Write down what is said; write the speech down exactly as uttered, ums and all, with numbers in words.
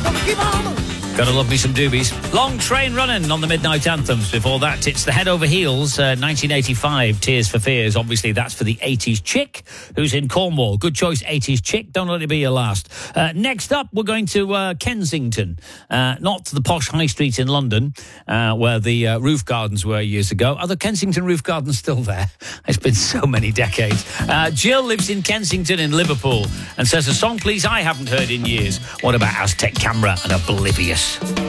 Gotta love me some Doobies. Long Train Running on the Midnight Anthems. Before that, it's the Head Over Heels, uh, nineteen eighty-five, Tears for Fears. Obviously, that's for the eighties chick who's in Cornwall. Good choice, eighties chick. Don't let it be your last. Uh, next up, we're going to uh, Kensington. Uh, not the posh high street in London, uh, where the uh, roof gardens were years ago. Are the Kensington roof gardens still there? It's been so many decades. Uh, Jill lives in Kensington in Liverpool and says, a song, please, I haven't heard in years. What about Aztec Camera and Oblivious?